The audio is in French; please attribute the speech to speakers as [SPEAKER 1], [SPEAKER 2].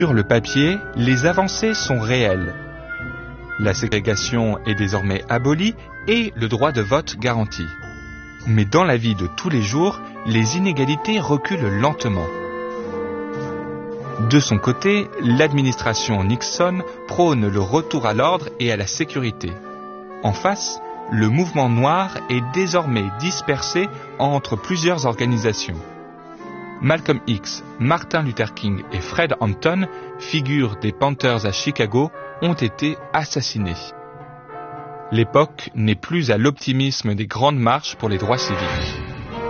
[SPEAKER 1] Sur le papier, les avancées sont réelles. La ségrégation est désormais abolie et le droit de vote garanti. Mais dans la vie de tous les jours, les inégalités reculent lentement. De son côté, l'administration Nixon prône le retour à l'ordre et à la sécurité. En face, le mouvement noir est désormais dispersé entre plusieurs organisations. Malcolm X, Martin Luther King et Fred Hampton, figures des Panthers à Chicago, ont été assassinés. L'époque n'est plus à l'optimisme des grandes marches pour les droits civiques.